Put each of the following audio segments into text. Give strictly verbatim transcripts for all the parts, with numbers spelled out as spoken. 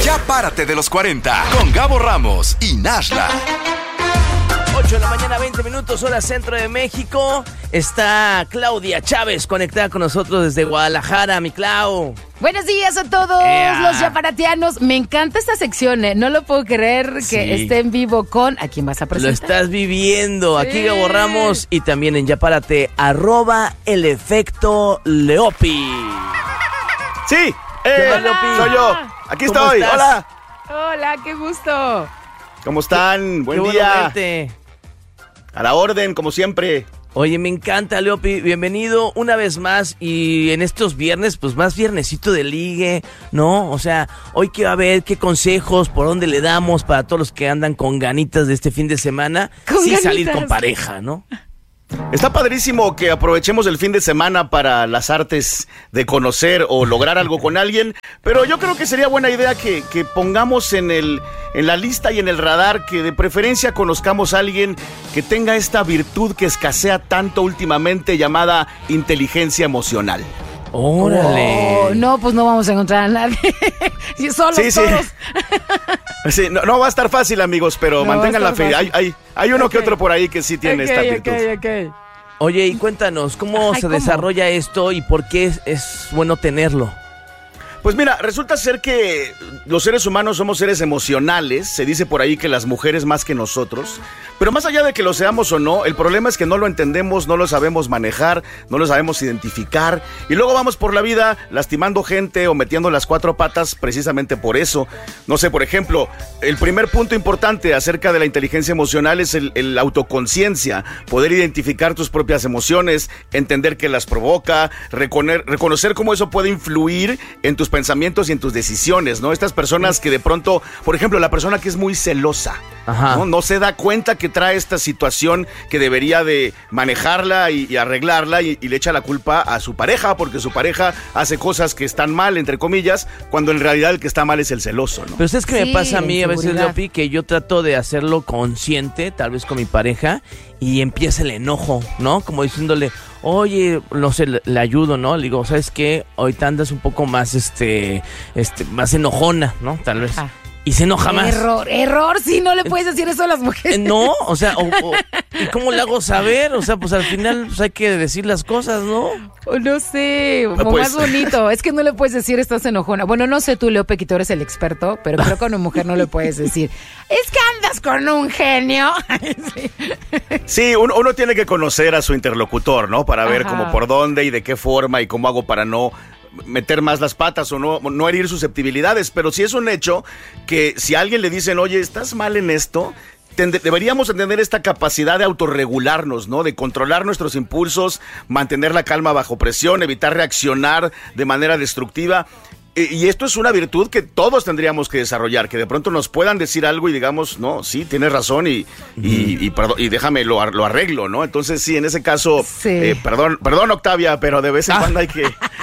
Ya párate de los cuarenta con Gabo Ramos y Nashla. ocho de la mañana, veinte minutos, hora centro de México. Está Claudia Chávez conectada con nosotros desde Guadalajara, mi Clau. Buenos días a todos Ea. los yaparatianos. Me encanta esta sección, ¿eh? No lo puedo creer que Sí. esté en vivo con... ¿A quién vas a Lo presentar? estás viviendo. Sí. Aquí Gabo Ramos y también en Yapárate, arroba el efecto Leopi. Sí, eh, ¿Qué onda, Leopi? soy yo. Aquí ¿Cómo estoy. estás? Hola. Hola, qué gusto. ¿Cómo están? Buen Qué bueno día. verte. A la orden, como siempre. Oye, me encanta, Leopi. Bienvenido una vez más. Y en estos viernes, pues más viernesito de ligue, ¿no? O sea, hoy que va a ver qué consejos, por dónde le damos para todos los que andan con ganitas de este fin de semana. Con sí, ganitas. salir con pareja, ¿no? Está padrísimo que aprovechemos el fin de semana para las artes de conocer o lograr algo con alguien, pero yo creo que sería buena idea que, que pongamos en, el, en la lista y en el radar que de preferencia conozcamos a alguien que tenga esta virtud que escasea tanto últimamente llamada inteligencia emocional. Órale. Oh, no, pues no vamos a encontrar a nadie. Y solos Sí, sí. todos. Sí, no, no va a estar fácil, amigos, pero No va a mantengan la estar fe. fácil. Hay, hay, hay uno que Ok. otro por ahí que sí tiene Ok, esta ok, virtud. ok. Oye, y cuéntanos, ¿cómo Ay, se ¿cómo? desarrolla esto y por qué es, es bueno tenerlo? Pues mira, resulta ser que los seres humanos somos seres emocionales. Se dice por ahí que las mujeres más que nosotros. Pero más allá de que lo seamos o no, el problema es que no lo entendemos, no lo sabemos manejar, no lo sabemos identificar. Y luego vamos por la vida lastimando gente o metiendo las cuatro patas precisamente por eso. No sé, por ejemplo, el primer punto importante acerca de la inteligencia emocional es el, el autoconciencia. Poder identificar tus propias emociones, entender qué las provoca, reconocer, reconocer cómo eso puede influir en tus pensamientos y en tus decisiones, ¿no? Estas personas que de pronto, por ejemplo, la persona que es muy celosa, Ajá. ¿no? No se da cuenta que trae esta situación que debería de manejarla y, y arreglarla y, y le echa la culpa a su pareja porque su pareja hace cosas que están mal, entre comillas, cuando en realidad el que está mal es el celoso, ¿no? Pero es que Sí, me pasa a mí a veces, inseguridad. Leopi, que yo trato de hacerlo consciente, tal vez con mi pareja, y empieza el enojo, ¿no? Como diciéndole, oye, no sé, le, le ayudo, ¿no? Le digo, ¿sabes qué? Ahorita andas un poco más, este, este, más enojona, ¿no? Tal vez. Ajá. Y se enoja más. Error, error, sí, no le puedes decir eso a las mujeres. Eh, No, o sea, o, o- ¿y cómo le hago saber? O sea, pues al final pues, hay que decir las cosas, ¿no? O no sé, como Pues- más bonito. Es que no le puedes decir estás enojona. Bueno, no sé tú, Leo Pequito, eres el experto, pero creo que a una mujer no le puedes decir, es que andas con un genio. Sí. Sí, uno, uno tiene que conocer a su interlocutor, ¿no? Para ver Ajá. cómo por dónde y de qué forma y cómo hago para no meter más las patas o no, no herir susceptibilidades. Pero sí es un hecho que si a alguien le dicen, oye, estás mal en esto, tende- deberíamos tener esta capacidad de autorregularnos, ¿no? De controlar nuestros impulsos, mantener la calma bajo presión, evitar reaccionar de manera destructiva. Y y esto es una virtud que todos tendríamos que desarrollar, que de pronto nos puedan decir algo y digamos, no, sí, tienes razón y, y, y, perdón, y déjame, lo, ar- lo arreglo, ¿no? Entonces sí, en ese caso, Sí. eh, perdón, perdón Octavia, pero de vez en cuando hay que,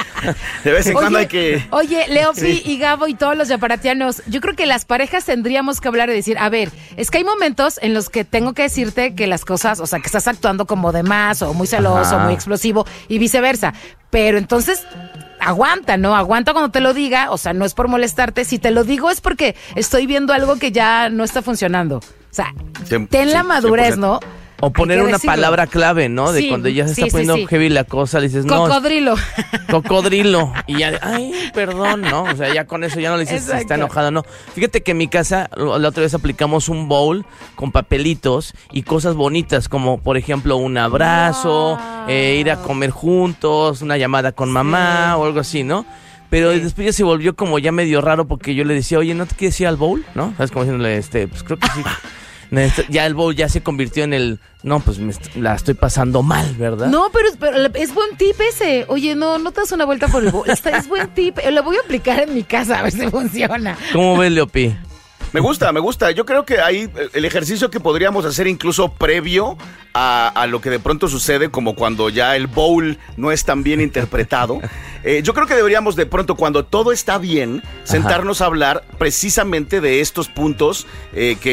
de vez en cuando hay que... Oye, Leopi Sí. y Gabo y todos los yaparatianos, yo creo que las parejas tendríamos que hablar y decir, a ver, es que hay momentos en los que tengo que decirte que las cosas, o sea, que estás actuando como de más o muy celoso, Ajá. muy explosivo y viceversa. Pero entonces, aguanta, ¿no? Aguanta cuando te lo diga, o sea, no es por molestarte. Si te lo digo es porque estoy viendo algo que ya no está funcionando. O sea, Cien- ten la sí, madurez, cien por ¿no? O poner Hay que una decirlo. palabra clave, ¿no? De Sí, cuando ya se sí, está sí, poniendo sí. heavy la cosa, le dices, no, Cocodrilo. cocodrilo. Y ya, ay, perdón, ¿no? O sea, ya con eso ya no le dices si está Exacto. enojado, no. Fíjate que en mi casa la otra vez aplicamos un bowl con papelitos y cosas bonitas, como por ejemplo un abrazo, Wow. eh, ir a comer juntos, una llamada con mamá o algo así, ¿no? Pero Sí. después ya se volvió como ya medio raro porque yo le decía, oye, ¿no te quieres ir al bowl? ¿No? ¿Sabes? Como diciéndole, este, pues creo que sí. Necesito- Ya el bowl ya se convirtió en el, no, pues me est- la estoy pasando mal, ¿verdad? No, pero, es- pero es buen tip ese. Oye, no, no te das una vuelta por el bowl. Está- Es buen tip. Lo voy a aplicar en mi casa a ver si funciona. ¿Cómo ves, Leopi? Me gusta, me gusta. Yo creo que ahí eh, el ejercicio que podríamos hacer incluso previo a, a lo que de pronto sucede, como cuando ya el bowl no es tan bien interpretado. Eh, yo creo que deberíamos de pronto, cuando todo está bien, sentarnos a hablar precisamente de estos puntos eh, que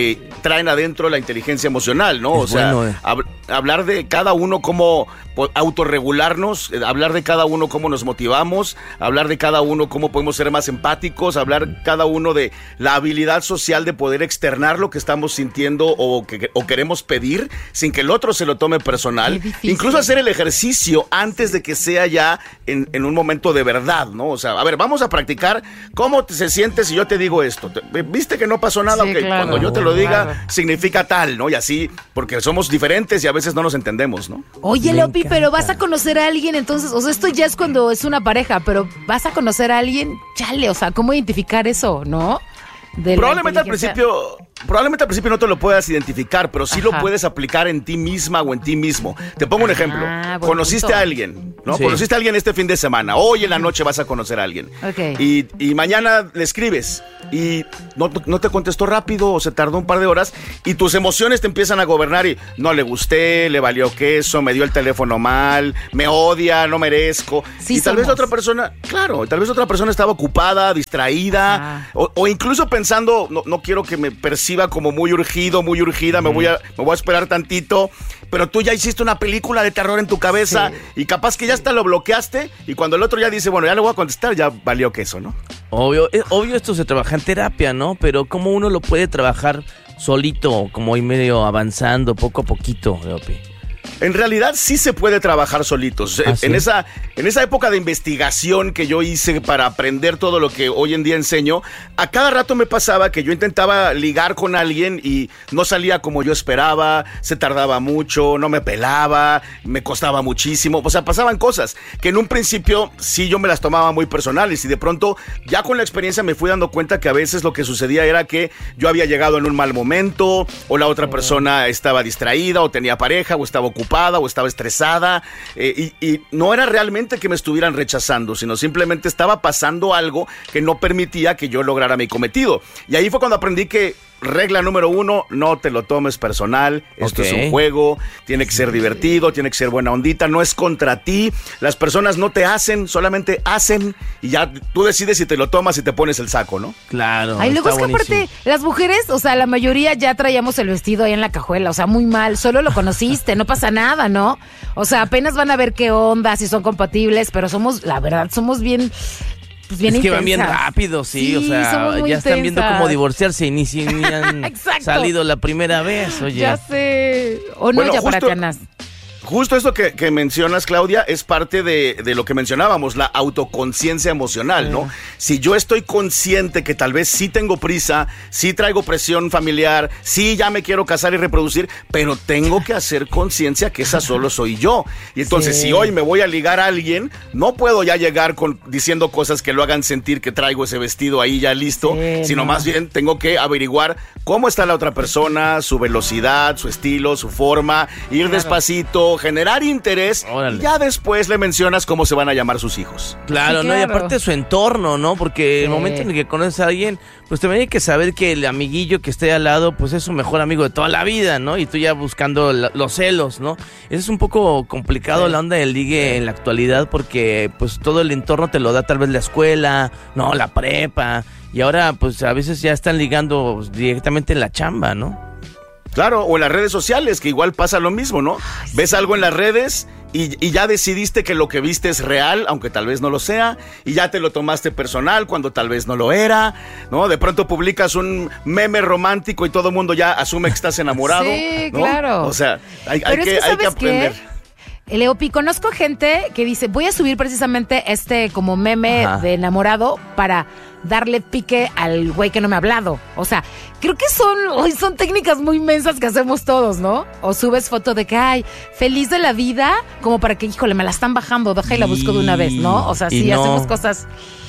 traen adentro la inteligencia emocional, ¿no? Es o sea, bueno, eh. hab- hablar de cada uno cómo po- autorregularnos, eh, hablar de cada uno cómo nos motivamos, hablar de cada uno cómo podemos ser más empáticos, hablar cada uno de la habilidad social de poder externar lo que estamos sintiendo o que o queremos pedir sin que el otro se lo tome personal. Incluso hacer el ejercicio antes de que sea ya en, en un momento de verdad, ¿no? O sea, a ver, vamos a practicar cómo te, se siente si yo te digo esto. Te- ¿Viste que no pasó nada? Sí, Ok, claro, cuando yo te lo diga, claro. significa tal, ¿no? Y así, porque somos diferentes y a veces no nos entendemos, ¿no? Oye, Me Leopi, encanta. pero vas a conocer a alguien, entonces, o sea, esto ya es cuando es una pareja, pero vas a conocer a alguien, chale, o sea, ¿cómo identificar eso, no? De la Probablemente al inteligencia. principio, probablemente al principio no te lo puedas identificar, pero sí lo Ajá. puedes aplicar en ti misma o en ti mismo. Te pongo un Ah, ejemplo. buen Conociste punto. a alguien, ¿no? Sí. Conociste a alguien este fin de semana. Hoy en la noche vas a conocer a alguien. Ok. Y, y mañana le escribes y no, no te contestó rápido o se tardó un par de horas y tus emociones te empiezan a gobernar y no le gusté, le valió queso, me dio el teléfono mal, me odia, no merezco. Sí y tal vez somos. otra persona, claro, tal vez otra persona estaba ocupada, distraída Ajá. o, o incluso pensando, no, no quiero que me perciba como muy urgido, muy urgida, me voy a me voy a esperar tantito, pero tú ya hiciste una película de terror en tu cabeza Sí. y capaz que ya hasta lo bloqueaste y cuando el otro ya dice, bueno, ya le voy a contestar, ya valió queso, ¿no? Obvio, eh, obvio esto se trabaja en terapia, ¿no? Pero ¿cómo uno lo puede trabajar solito, como ahí medio avanzando, poco a poquito, Leopi? En realidad sí se puede trabajar solitos. ¿Ah, en, sí? en esa, en esa época de investigación que yo hice para aprender todo lo que hoy en día enseño, a cada rato me pasaba que yo intentaba ligar con alguien y no salía como yo esperaba, se tardaba mucho, no me pelaba, me costaba muchísimo. O sea, pasaban cosas que en un principio sí yo me las tomaba muy personales y de pronto ya con la experiencia me fui dando cuenta que a veces lo que sucedía era que yo había llegado en un mal momento o la otra persona estaba distraída o tenía pareja o estaba ocupada o estaba estresada eh, y, y no era realmente que me estuvieran rechazando, sino simplemente estaba pasando algo que no permitía que yo lograra mi cometido. Y ahí fue cuando aprendí que regla número uno, no te lo tomes personal, esto Ok. es un juego, tiene que ser divertido, tiene que ser buena ondita, no es contra ti, las personas no te hacen, solamente hacen y ya tú decides si te lo tomas y te pones el saco, ¿no? Claro. Ay, luego es está que aparte, buenísimo. las mujeres, o sea, la mayoría ya traíamos el vestido ahí en la cajuela, o sea, muy mal, solo lo conociste, no pasa nada, ¿no? O sea, apenas van a ver qué onda, si son compatibles, pero somos, la verdad, somos bien, pues bien Es que van bien intensas. rápido, sí, Sí, o sea, somos muy ya están viendo intensas. cómo divorciarse y ni si ni han Exacto. salido la primera vez, oye. Ya sé. O no, Bueno, ya para justo- canas. Justo esto que, que mencionas, Claudia, es parte de, de lo que mencionábamos, la autoconciencia emocional, ¿no? Si yo estoy consciente que tal vez sí tengo prisa, sí traigo presión familiar, sí ya me quiero casar y reproducir, pero tengo que hacer conciencia que esa solo soy yo. Y entonces, Sí. si hoy me voy a ligar a alguien, no puedo ya llegar con, diciendo cosas que lo hagan sentir que traigo ese vestido ahí ya listo, Sí, sino no. más bien tengo que averiguar cómo está la otra persona, su velocidad, su estilo, su forma, ir despacito, generar interés Órale. y ya después le mencionas cómo se van a llamar sus hijos. Claro, Sí, ¿no? Y claro. aparte su entorno, ¿no? Porque Sí. el momento en el que conoces a alguien, pues también hay que saber que el amiguillo que esté al lado, pues es su mejor amigo de toda la vida, ¿no? Y tú ya buscando la- los celos, ¿no? Eso es un poco complicado la onda del ligue en la actualidad porque pues todo el entorno te lo da tal vez la escuela, ¿no? La prepa. Y ahora pues a veces ya están ligando pues, directamente en la chamba, ¿no? Claro, o en las redes sociales, que igual pasa lo mismo, ¿no? Ves algo en las redes y, y ya decidiste que lo que viste es real, aunque tal vez no lo sea, y ya te lo tomaste personal cuando tal vez no lo era, ¿no? De pronto publicas un meme romántico y todo el mundo ya asume que estás enamorado. Sí, ¿no? claro. O sea, hay, hay Pero es que, que, hay que ¿sabes aprender. qué? Leopi, conozco gente que dice, voy a subir precisamente este como meme Ajá. de enamorado para darle pique al güey que no me ha hablado. O sea, creo que son, uy, son técnicas muy mensas que hacemos todos, ¿no? O subes foto de que, ay, feliz de la vida, como para que, híjole, me la están bajando, deja y la busco de una vez, ¿no? O sea, Y sí, no. hacemos cosas.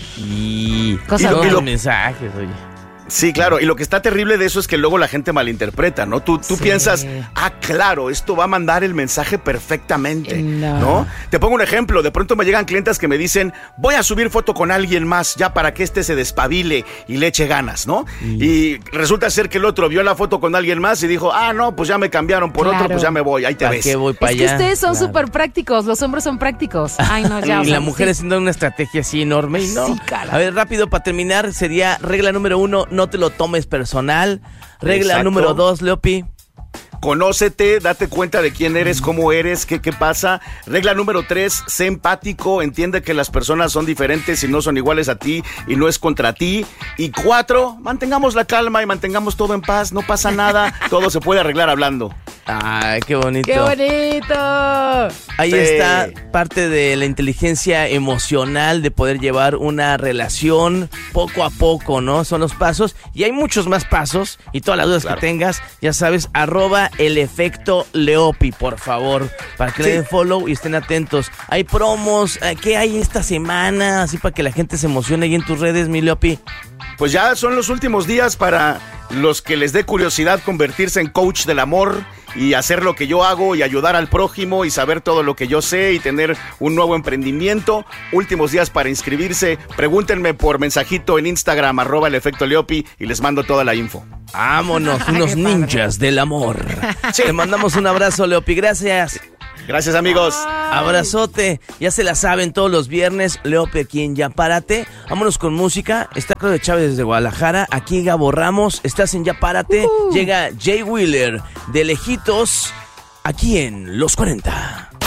Y, Cosas y todos y lo- los mensajes, oye. Sí, claro, y lo que está terrible de eso es que luego la gente malinterpreta, ¿no? Tú, tú Sí. piensas, ah, claro, esto va a mandar el mensaje perfectamente, No. ¿no? Te pongo un ejemplo, de pronto me llegan clientes que me dicen, voy a subir foto con alguien más, ya para que este se despabile y le eche ganas, ¿no? Y resulta ser que el otro vio la foto con alguien más y dijo, ah, no, pues ya me cambiaron por Claro. otro, pues ya me voy, ahí te ¿Para ves. qué voy para Es que allá? ustedes son Claro. súper prácticos, los hombres son prácticos. Ay, no, ya. o Y sea, la mujer sí. haciendo una estrategia así enorme y no. Sí, cara. A ver, rápido, para terminar, sería regla número uno, no te lo tomes personal. Regla Exacto. número dos, Leopi. Conócete, date cuenta de quién eres, cómo eres, qué, qué pasa. Regla número tres, sé empático, entiende que las personas son diferentes y no son iguales a ti y no es contra ti. Y cuatro, mantengamos la calma y mantengamos todo en paz, no pasa nada, todo se puede arreglar hablando. Ay, qué bonito. ¡Qué bonito! Ahí Sí. está parte de la inteligencia emocional de poder llevar una relación poco a poco, ¿no? Son los pasos y hay muchos más pasos y todas las dudas Claro. que tengas, ya sabes, arroba el efecto Leopi, por favor, para que Sí. le den follow y estén atentos. Hay promos, eh, ¿qué hay esta semana? Así para que la gente se emocione ahí en tus redes, mi Leopi. Pues ya son los últimos días para los que les dé curiosidad convertirse en coach del amor y hacer lo que yo hago y ayudar al prójimo y saber todo lo que yo sé y tener un nuevo emprendimiento. Últimos días para inscribirse. Pregúntenme por mensajito en Instagram, arroba el efecto Leopi, y les mando toda la info. Vámonos, Qué unos padre. ninjas del amor. Te mandamos un abrazo, Leopi, gracias. Gracias, amigos. Abrazote, ya se la saben todos los viernes, Leopi aquí en Ya Párate. Vámonos con música, está Claudio Chávez desde Guadalajara, aquí Gabo Ramos, estás en Ya Párate, Uh-huh. llega Jay Wheeler de lejitos, aquí en Los cuarenta.